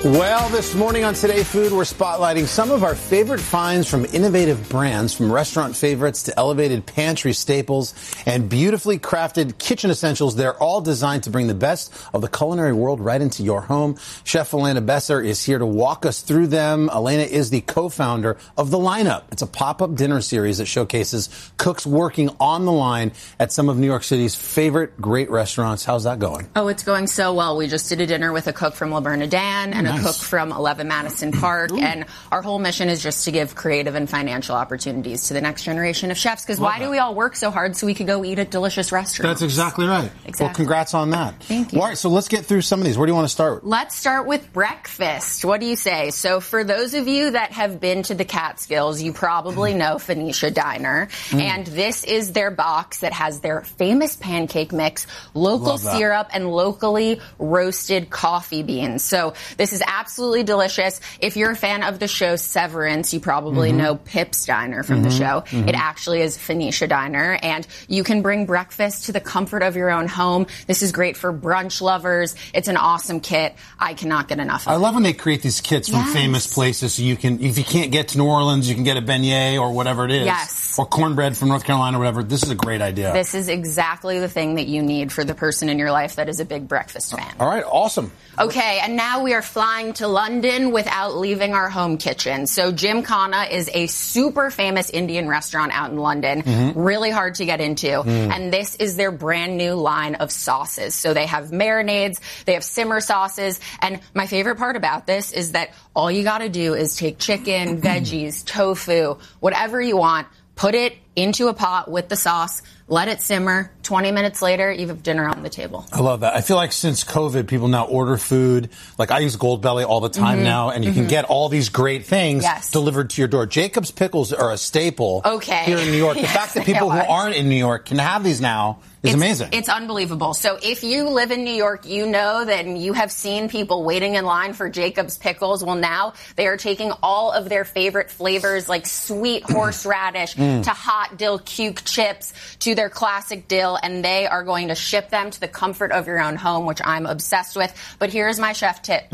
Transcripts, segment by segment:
Well, this morning on Today Food, we're spotlighting some of our favorite finds from innovative brands, from restaurant favorites to elevated pantry staples and beautifully crafted kitchen essentials. They're all designed to bring the best of the culinary world right into your home. Chef Elena Besser is here to walk us through them. Elena is the co-founder of The Lineup. It's a pop-up dinner series that showcases cooks working on the line at some of New York City's favorite great restaurants. How's that going? Oh, it's going so well. We just did a dinner with a cook from Le Bernardin and a cook from 11 Madison Park. Ooh. And our whole mission is just to give creative and financial opportunities to the next generation of chefs. Because why do we all work so hard so we could go eat at delicious restaurants? That's exactly right. Exactly. Well, congrats on that. Thank you. All right, so let's get through some of these. Where do you want to start? Let's start with breakfast. What do you say? So for those of you that have been to the Catskills, you probably know Phoenicia Diner. And this is their box that has their famous pancake mix, local syrup, and locally roasted coffee beans. So this is absolutely delicious. If you're a fan of the show Severance, you probably know Pip's Diner from the show. It actually is Phoenicia Diner, and you can bring breakfast to the comfort of your own home. This is great for brunch lovers. It's an awesome kit. I cannot get enough of it. I love when they create these kits from famous places, so you can, if you can't get to New Orleans, you can get a beignet or whatever it is. Yes. Or cornbread from North Carolina or whatever. This is a great idea. This is exactly the thing that you need for the person in your life that is a big breakfast fan. All right, awesome. Okay, and now we are flying to London without leaving our home kitchen. So Gymkhana is a super famous Indian restaurant out in London, really hard to get into. And this is their brand new line of sauces. So they have marinades, they have simmer sauces, and my favorite part about this is that all you gotta do is take chicken, veggies, tofu, whatever you want, put it into a pot with the sauce, let it simmer. 20 minutes later, you have dinner on the table. I love that. I feel like since COVID, people now order food. Like I use Goldbelly all the time now, and you can get all these great things delivered to your door. Jacob's Pickles are a staple here in New York. The fact that people who aren't in New York can have these now is amazing. It's unbelievable. So if you live in New York, you know that you have seen people waiting in line for Jacob's Pickles. Well, now they are taking all of their favorite flavors like sweet horseradish to hot dill cuke chips to their classic dill, and they are going to ship them to the comfort of your own home, which I'm obsessed with. But here's my chef tip.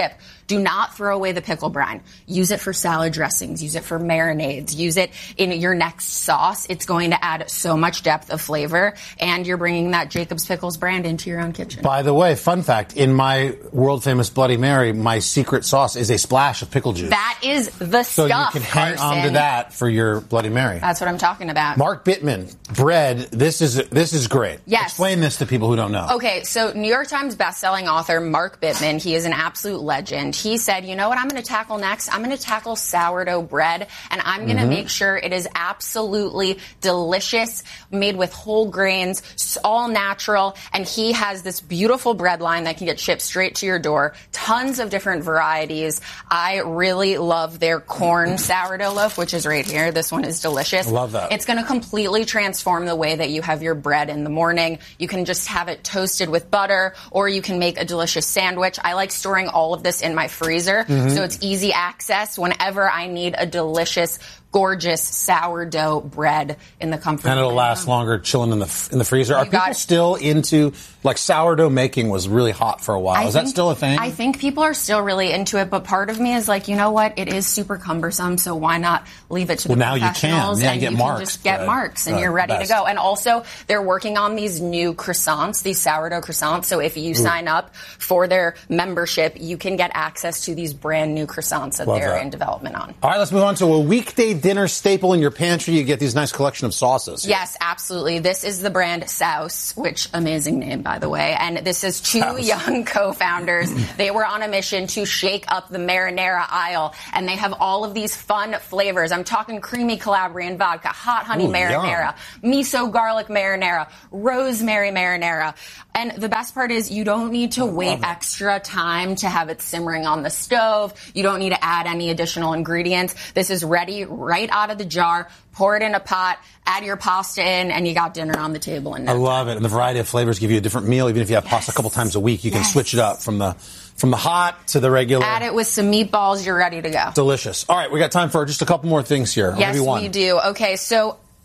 Do not throw away the pickle brine. Use it for salad dressings. Use it for marinades. Use it in your next sauce. It's going to add so much depth of flavor, and you're bringing that Jacob's Pickles brand into your own kitchen. By the way, fun fact, in my world-famous Bloody Mary, my secret sauce is a splash of pickle juice. That is the so stuff, you can hang on to that for your Bloody Mary. That's what I'm talking about. Mark Bittman, bread, this is great. Yes. Explain this to people who don't know. Okay, so New York Times bestselling author Mark Bittman, he is an absolute legend. He said, you know what I'm going to tackle next? I'm going to tackle sourdough bread, and I'm going to make sure it is absolutely delicious, made with whole grains, all natural, and he has this beautiful bread line that can get shipped straight to your door. Tons of different varieties. I really love their corn sourdough loaf, which is right here. This one is delicious. I love that. It's going to completely transform the way that you have your bread in the morning. You can just have it toasted with butter, or you can make a delicious sandwich. I like storing all of this in my freezer, so it's easy access whenever I need a delicious, gorgeous sourdough bread in the comfort. And it'll last longer chilling in the freezer. Are people still into, like, sourdough making was really hot for a while. Is that still a thing? I think people are still really into it, but part of me is like, you know what? It is super cumbersome, so why not leave it to the professionals? Now you can. Yeah, and you can just get marks, and you're ready to go. And also, they're working on these new croissants, these sourdough croissants. So if you sign up for their membership, you can get access to these brand new croissants that they're in development on. All right, let's move on to a weekday dinner staple in your pantry. You get these nice collection of sauces. Yes, absolutely. This is the brand Souse, which amazing name, by the way. And this is two young co-founders. They were on a mission to shake up the marinara aisle, and they have all of these fun flavors. I'm talking creamy Calabrian vodka, hot honey marinara, miso garlic marinara, rosemary marinara. And the best part is you don't need to wait extra time to have it simmering on the stove. You don't need to add any additional ingredients. This is ready right out of the jar. Pour it in a pot, add your pasta in, and you got dinner on the table. I love it. And the variety of flavors give you a different meal. Even if you have pasta a couple times a week, you can switch it up from the hot to the regular. Add it with some meatballs. You're ready to go. Delicious. All right, we got time for just a couple more things here. Yes, we do. Okay, so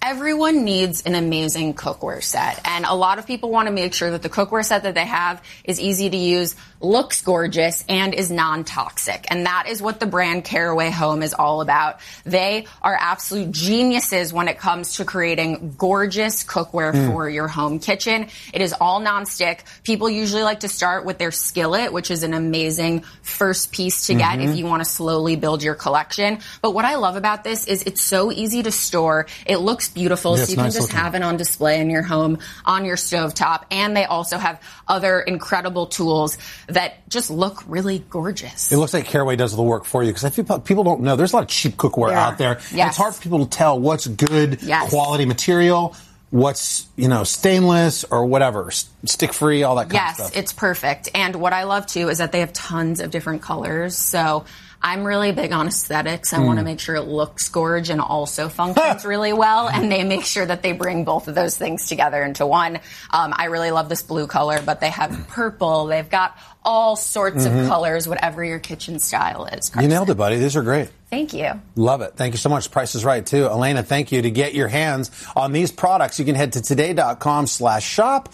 Everyone needs an amazing cookware set, and a lot of people want to make sure that the cookware set that they have is easy to use, looks gorgeous, and is non-toxic. And that is what the brand Caraway Home is all about. They are absolute geniuses when it comes to creating gorgeous cookware for your home kitchen. It is all non-stick. People usually like to start with their skillet, which is an amazing first piece to get if you want to slowly build your collection. But what I love about this is it's so easy to store. It looks beautiful, so you can just have it on display in your home, on your stovetop. And they also have other incredible tools that just look really gorgeous. It looks like Caraway does the work for you, because I feel people don't know. There's a lot of cheap cookware out there. Yes. And it's hard for people to tell what's good quality material, what's, stainless or whatever, stick-free, all that kind of stuff. Yes, it's perfect. And what I love, too, is that they have tons of different colors. So I'm really big on aesthetics. I want to make sure it looks gorgeous and also functions really well. And they make sure that they bring both of those things together into one. I really love this blue color, but they have purple. They've got all sorts of colors, whatever your kitchen style is. Carson. You nailed it, buddy. These are great. Thank you. Love it. Thank you so much. Price is right, too. Elena, thank you. To get your hands on these products, you can head to today.com/shop.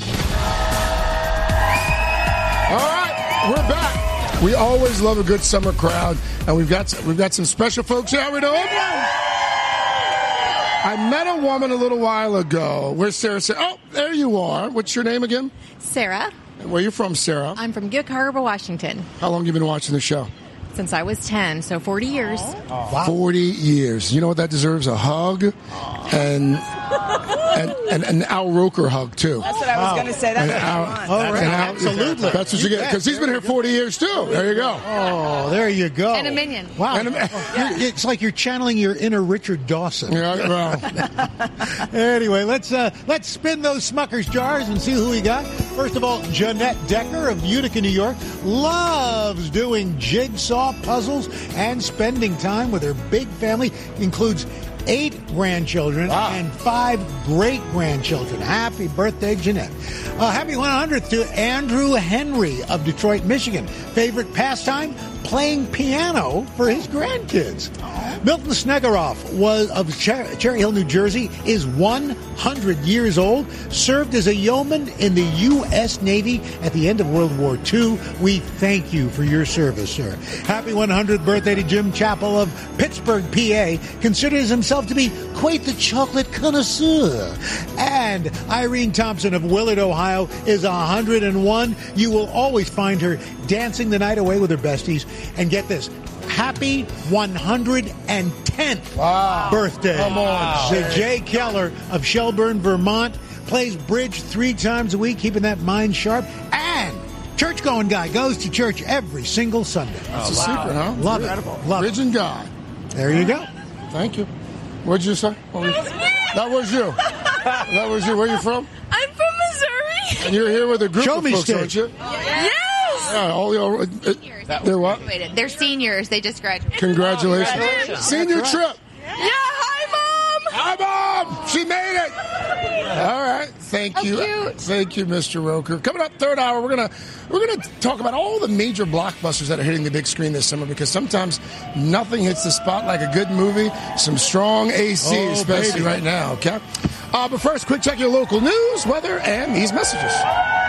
All right, we're back. We always love a good summer crowd, and we've got some special folks here. How we doing? I met a woman a little while ago. Where's Sarah? Oh, there you are. What's your name again? Sarah. Where are you from, Sarah? I'm from Gig Harbor, Washington. How long have you been watching the show? Since I was 10, so 40 years. Wow. 40 years. You know what that deserves? A hug and an Al Roker hug, too. That's what I was going to say. That's what I want. Oh, right. Absolutely. That's what you get, because he's been here 40 years, too. There you go. Oh, there you go. And a minion. Wow. It's like you're channeling your inner Richard Dawson. Yeah, well. Anyway, let's spin those Smucker's jars and see who we got. First of all, Jeanette Decker of Utica, New York, loves doing jigsaw puzzles and spending time with her big family. Includes 8 grandchildren and 5 great-grandchildren. Happy birthday, Jeanette. Happy 100th to Andrew Henry of Detroit, Michigan. Favorite pastime? Playing piano for his grandkids. Milton Snegeroff of Cherry Hill, New Jersey, is 100 years old, served as a yeoman in the U.S. Navy at the end of World War II. We thank you for your service, sir. Happy 100th birthday to Jim Chappell of Pittsburgh, PA, considers himself to be quite the chocolate connoisseur. And Irene Thompson of Willard, Ohio, is 101. You will always find her dancing the night away with her besties. And get this, happy 110th birthday to Jay Keller of Shelburne, Vermont. Plays bridge 3 times a week, keeping that mind sharp. And church-going guy goes to church every single Sunday. That's a secret, huh? Love it. Love Bridge and guy. There you go. Thank you. What'd you say? That was you. That was you. Where are you from? I'm from Missouri. And you're here with a group Show of me folks, stage. aren't you? Yes. Yeah, all your they're what? They're seniors. They just graduated. Congratulations. Senior trip. Yeah, hi, Mom. Hi, Mom. She made it. All right. Thank you. Cute. Thank you, Mr. Roker. Coming up, third hour, we're gonna talk about all the major blockbusters that are hitting the big screen this summer, because sometimes nothing hits the spot like a good movie. Some strong AC, especially right now. Okay. But first, quick check your local news, weather, and these messages.